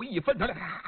一分，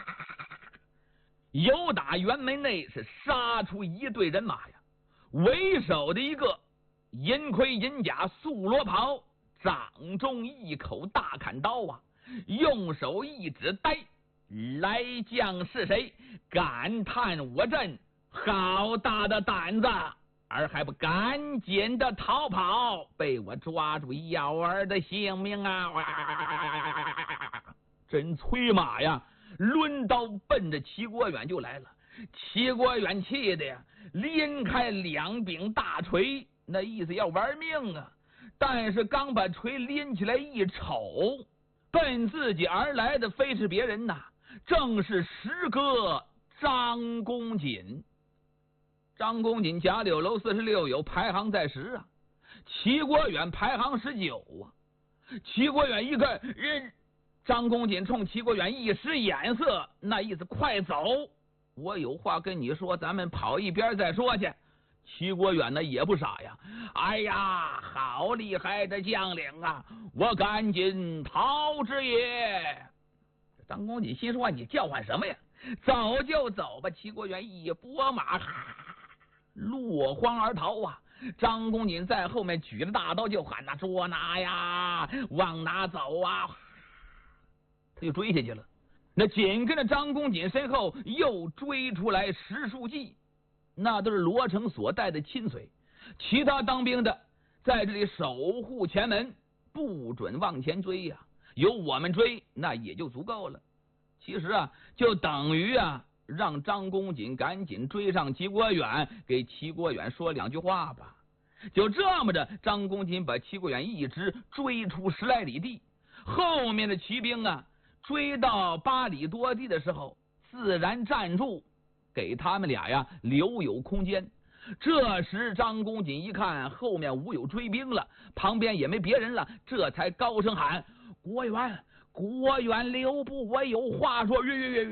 由打辕门内是杀出一队人马呀。为首的一个银盔银甲素罗袍，掌中一口大砍刀啊，用手一指，呆，来将是谁？感叹我阵好大的胆子，而还不赶紧的逃跑，被我抓住要儿的性命啊！真催马呀，抡刀奔着齐国远就来了。齐国远气的呀，拎开两柄大锤，那意思要玩命啊！但是刚把锤拎起来一瞅，奔自己而来的非是别人呐，正是师哥张公瑾。张公瑾甲柳楼46友，排行在10啊。齐国远排行19啊。齐国远一看人，张公瑾冲齐国远一使眼色，那意思快走，我有话跟你说，咱们跑一边再说去。齐国远呢也不傻呀，哎呀，好厉害的将领啊，我赶紧逃之也。张公瑾心说，你叫唤什么呀？走就走吧。齐国远一拨马，落荒而逃啊！张公瑾在后面举着大刀就喊：“捉拿呀，往哪走啊？”他就追下去了。那紧跟着张公瑾身后又追出来10数骑，那都是罗成所带的亲随，其他当兵的在这里守护前门，不准往前追呀。有我们追，那也就足够了。其实啊，就等于啊，让张公瑾赶紧追上齐国远，给齐国远说2句话吧。就这么着，张公瑾把齐国远一直追出10来里地。后面的骑兵啊，追到8里多地的时候，自然站住，给他们俩呀留有空间。这时张公瑾一看后面无有追兵了，旁边也没别人了，这才高声喊：“国远，国远留步，我有话说。”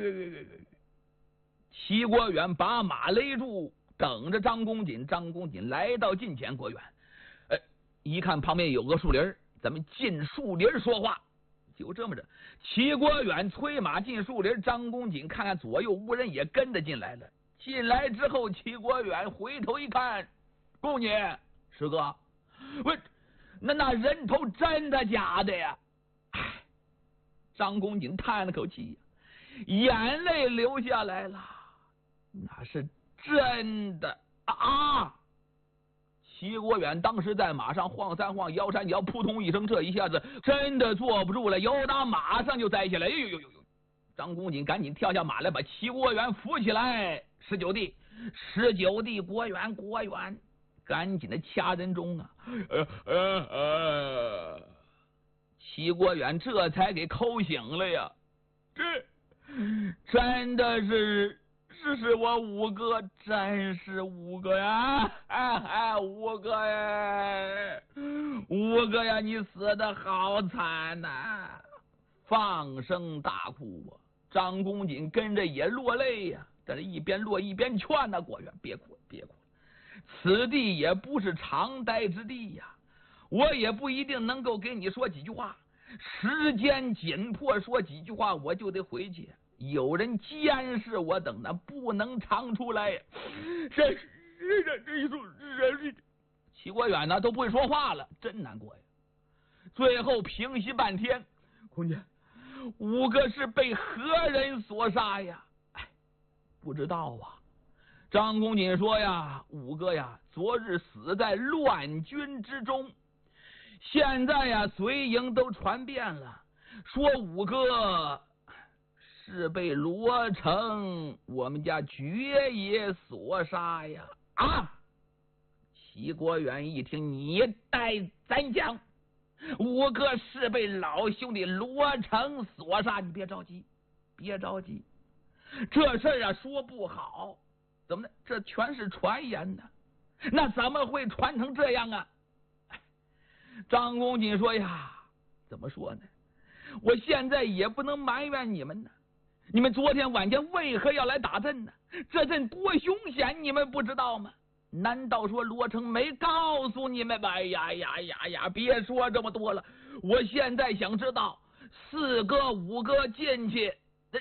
齐国远把马勒住，等着张公瑾。张公瑾来到近前，国远，一看旁边有个树林，咱们进树林说话。就这么着，齐国远催马进树林，张公瑾看看左右无人，也跟着进来了。进来之后，齐国远回头一看，公瑾，师哥，喂，那人头真的假的呀？唉，张公瑾叹了口气，眼泪流下来了。那是真的啊！齐国远当时在马上晃3晃，摇3摇，扑通一声，这一下子真的坐不住了，由打马上就栽下来。呦！张公瑾赶紧跳下马来，把齐国远扶起来。19弟，国远，赶紧的掐人中啊！齐国远这才给抠醒了呀！这真的是我五哥，真是五哥呀！五哥呀，五哥呀，你死的好惨呐！放声大哭啊！张公瑾跟着也落泪呀，但是一边落一边劝呐：“国远，别哭，此地也不是常待之地呀，我也不一定能够给你说几句话，时间紧迫，说几句话我就得回去。有人监视我等呢，不能常出来。”齐国远呢都不会说话了，真难过呀。最后平息半天，公瑾，五哥是被何人所杀呀？不知道啊。张公瑾说呀：“五哥呀，昨日死在乱军之中，现在呀随营都传遍了，说五哥是被罗成我们家爵爷所杀呀！”啊！齐国远一听，你待怎讲？五哥是被老兄弟罗成所杀，你别着急，这事儿啊说不好。怎么的？这全是传言呢？那怎么会传成这样啊？张公瑾说呀：“怎么说呢？我现在也不能埋怨你们呢。你们昨天晚间为何要来打阵呢？这阵多凶险，你们不知道吗？难道说罗成没告诉你们吧？别说这么多了，我现在想知道4哥5哥进去